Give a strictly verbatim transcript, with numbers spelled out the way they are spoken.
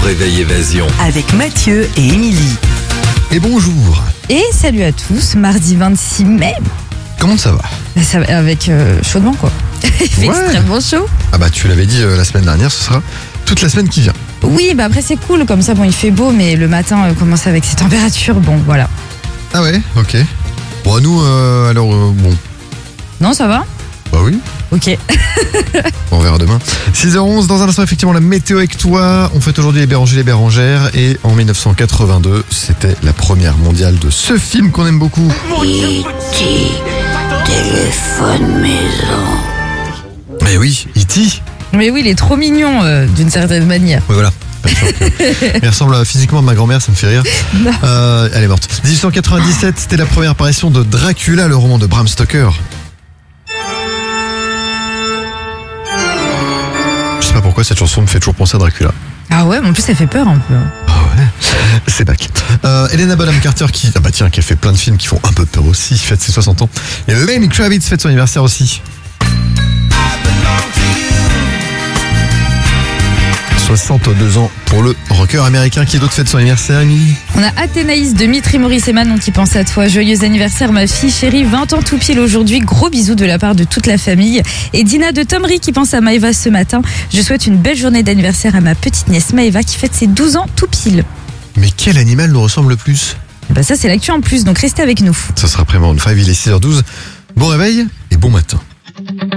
réveil Évasion. Avec Mathieu et Émilie. Et bonjour. Et salut à tous, mardi vingt-six mai. Comment ça va? Ça va avec euh, chaudement quoi. Il fait Ouais. extrêmement chaud. Ah bah tu l'avais dit euh, la semaine dernière, ce sera toute la semaine qui vient. Oui, bah après c'est cool, comme ça bon il fait beau, mais le matin euh, commence avec ces températures, bon voilà. Ah ouais, ok. Bon à nous, euh, alors euh, bon, Non, ça va? bah oui, Ok. on verra demain. six heures onze, dans un instant effectivement la météo avec toi. On fête aujourd'hui les Bérangers, les Bérangères. Et en dix-neuf cent quatre-vingt-deux, c'était la première mondiale de ce film qu'on aime beaucoup. E T téléphone maison. Eh oui, E T. Mais oui, il est trop mignon euh, d'une certaine manière. Oui voilà. Pas sûr que- Il ressemble physiquement à ma grand-mère, ça me fait rire. Non. Euh, elle est morte. dix-huit cent quatre-vingt-dix-sept, c'était la première apparition de Dracula, le roman de Bram Stoker. Je sais pas pourquoi cette chanson me fait toujours penser à Dracula. Ah ouais, mais en plus ça fait peur un peu. Ah ouais, c'est back. Euh, Helena Bonham Carter qui, ah bah tiens, qui a fait plein de films qui font un peu peur aussi, fête ses soixante ans. Et Lenny Kravitz fête son anniversaire aussi. soixante-deux ans pour le rocker américain. Qui d'autre fête son anniversaire, Émilie? On a Athénaïs de Mitri Maurice et Manon qui pense à toi. Joyeux anniversaire ma fille chérie, vingt ans tout pile aujourd'hui. Gros bisous de la part de toute la famille. Et Dina de Tomry qui pense à Maëva ce matin. Je souhaite une belle journée d'anniversaire à ma petite nièce Maëva qui fête ses douze ans tout pile. Mais quel animal nous ressemble le plus? Bah ça c'est l'actu en plus, donc restez avec nous. Ça sera après Maroon cinq, il est six heures douze. Bon réveil et bon matin.